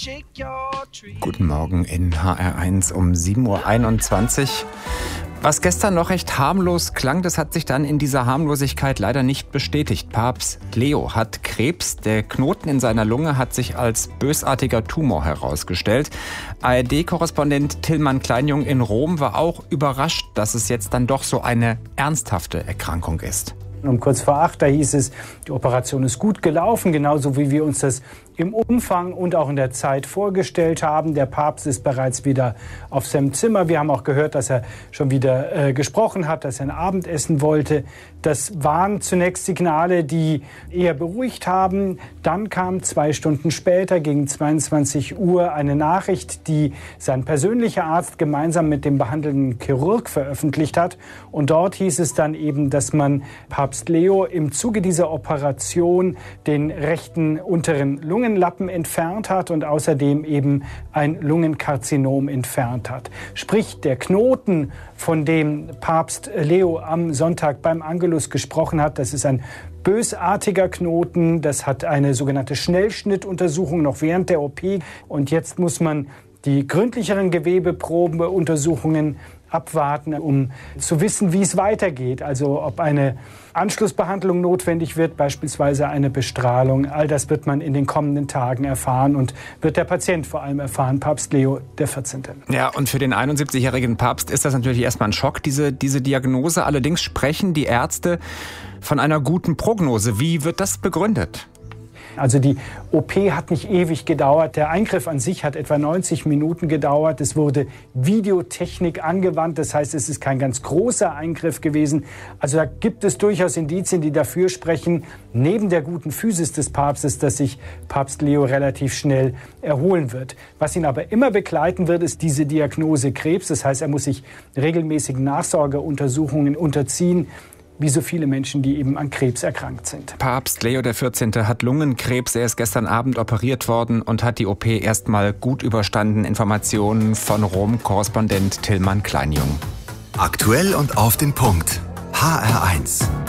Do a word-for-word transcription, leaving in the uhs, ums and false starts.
Guten Morgen in H R eins um sieben Uhr einundzwanzig. Was gestern noch recht harmlos klang, das hat sich dann in dieser Harmlosigkeit leider nicht bestätigt. Papst Leo hat Krebs. Der Knoten in seiner Lunge hat sich als bösartiger Tumor herausgestellt. A R D-Korrespondent Tillmann Kleinjung in Rom war auch überrascht, dass es jetzt dann doch so eine ernsthafte Erkrankung ist. Um kurz vor acht, da hieß es, die Operation ist gut gelaufen, genauso wie wir uns das im Umfang und auch in der Zeit vorgestellt haben. Der Papst ist bereits wieder auf seinem Zimmer. Wir haben auch gehört, dass er schon wieder äh, gesprochen hat, dass er ein Abendessen wollte. Das waren zunächst Signale, die eher beruhigt haben. Dann kam zwei Stunden später, gegen zweiundzwanzig Uhr, eine Nachricht, die sein persönlicher Arzt gemeinsam mit dem behandelnden Chirurg veröffentlicht hat. Und dort hieß es dann eben, dass man Papst Leo im Zuge dieser Operation den rechten unteren Lungenlappen entfernt hat und außerdem eben ein Lungenkarzinom entfernt hat. Sprich, der Knoten, von dem Papst Leo am Sonntag beim Angelus gesprochen hat, das ist ein bösartiger Knoten. Das hat eine sogenannte Schnellschnittuntersuchung noch während der O P. Und jetzt muss man die gründlicheren Gewebeprobenuntersuchungen abwarten, um zu wissen, wie es weitergeht. Also ob eine Anschlussbehandlung notwendig wird, beispielsweise eine Bestrahlung. All das wird man in den kommenden Tagen erfahren und wird der Patient vor allem erfahren, Papst Leo der vierzehnte. Ja, und für den einundsiebzigjährigen Papst ist das natürlich erstmal ein Schock, diese, diese Diagnose. Allerdings sprechen die Ärzte von einer guten Prognose. Wie wird das begründet? Also die O P hat nicht ewig gedauert. Der Eingriff an sich hat etwa neunzig Minuten gedauert. Es wurde Videotechnik angewandt. Das heißt, es ist kein ganz großer Eingriff gewesen. Also da gibt es durchaus Indizien, die dafür sprechen, neben der guten Physis des Papstes, dass sich Papst Leo relativ schnell erholen wird. Was ihn aber immer begleiten wird, ist diese Diagnose Krebs. Das heißt, er muss sich regelmäßigen Nachsorgeuntersuchungen unterziehen, wie so viele Menschen, die eben an Krebs erkrankt sind. Papst Leo der vierzehnte hat Lungenkrebs. Er ist gestern Abend operiert worden und hat die O P erstmal gut überstanden. Informationen von Rom-Korrespondent Tillmann Kleinjung. Aktuell und auf den Punkt. H R eins.